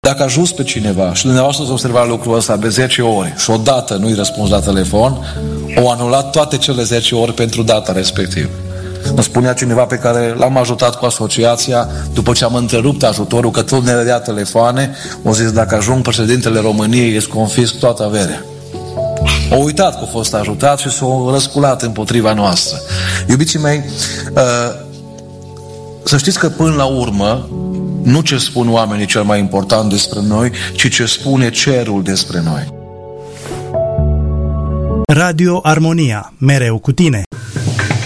Dacă ajuți pe cineva și dumneavoastră să observați lucrul ăsta de 10 ori și odată nu-i răspuns la telefon, au anulat toate cele 10 ori pentru data respectivă. Îmi spunea cineva pe care l-am ajutat cu asociația, după ce am întrerupt ajutorul, că tot ne dădea telefoane, au zis: dacă ajung președintele României, îți confisc toată averea. Au uitat că a fost ajutat și s-au răsculat împotriva noastră. Iubiții mei, să știți că până la urmă, nu ce spun oamenii cel mai important despre noi, ci ce spune cerul despre noi. Radio Armonia, mereu cu tine.